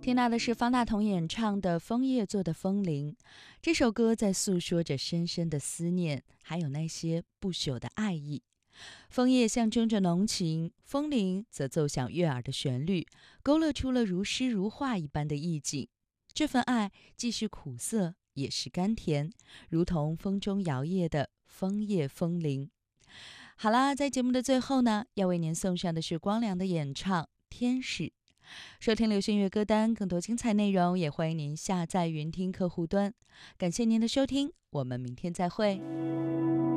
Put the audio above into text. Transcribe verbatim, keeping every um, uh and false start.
听到的是方大同演唱的《枫叶做的风铃》。这首歌在诉说着深深的思念，还有那些不朽的爱意。枫叶象征着浓情，风铃则奏响悦耳的旋律，勾勒出了如诗如画一般的意境。这份爱既是苦涩，也是甘甜，如同风中摇曳的枫叶风铃。好啦，在节目的最后呢，要为您送上的是光良的演唱《天使》。收听流行乐歌单，更多精彩内容也欢迎您下载云听客户端。感谢您的收听，我们明天再会。